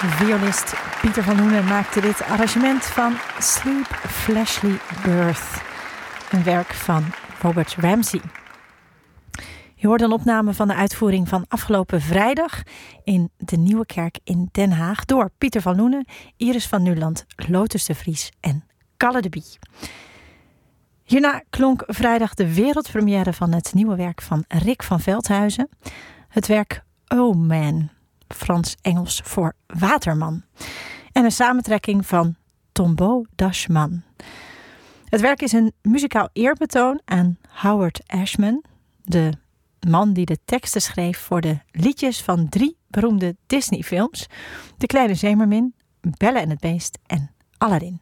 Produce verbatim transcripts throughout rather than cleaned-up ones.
Violist Pieter van Loenen maakte dit arrangement van Sleep Fleshly Birth, een werk van Robert Ramsey. Je hoort een opname van de uitvoering van afgelopen vrijdag in de Nieuwe Kerk in Den Haag door Pieter van Loenen, Iris van Nuland, Lotus de Vries en Kalle de Bie. Hierna klonk vrijdag de wereldpremière van het nieuwe werk van Rick van Veldhuizen. Het werk Oh Man, Frans-Engels voor waterman. En een samentrekking van Tombeau d'Ashman. Het werk is een muzikaal eerbetoon aan Howard Ashman, de man die de teksten schreef voor de liedjes van drie beroemde Disney-films: De Kleine Zeemermin, Belle en het Beest en Aladdin.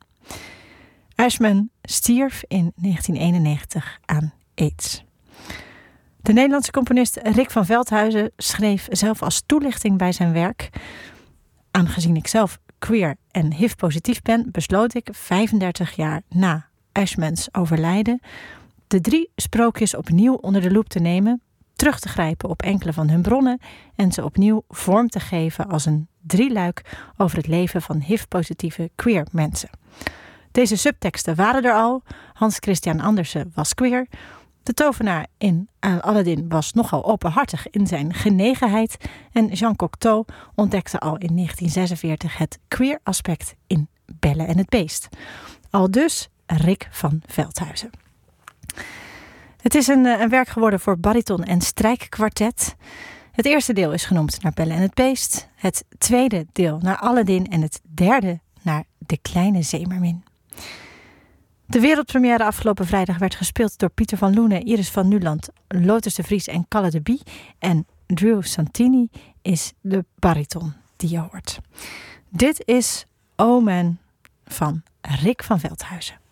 Ashman stierf in negentien eenennegentig aan AIDS. De Nederlandse componist Rick van Veldhuizen schreef zelf als toelichting bij zijn werk: aangezien ik zelf queer en H I V-positief ben, besloot ik vijfendertig jaar na Ashmans overlijden de drie sprookjes opnieuw onder de loep te nemen, terug te grijpen op enkele van hun bronnen en ze opnieuw vorm te geven als een drieluik over het leven van H I V-positieve queer mensen. Deze subteksten waren er al. Hans Christian Andersen was queer. De tovenaar in Aladdin was nogal openhartig in zijn genegenheid. En Jean Cocteau ontdekte al in negentien zesenveertig het queer aspect in Belle en het Beest. Aldus Rick van Veldhuizen. Het is een, een werk geworden voor bariton en strijkkwartet. Het eerste deel is genoemd naar Belle en het Beest. Het tweede deel naar Aladdin en het derde naar De Kleine Zeemermin. De wereldpremière afgelopen vrijdag werd gespeeld door Pieter van Loenen, Iris van Nuland, Lotus de Vries en Kalle de Bie. En Drew Santini is de bariton die je hoort. Dit is Oh Man van Rick van Veldhuizen.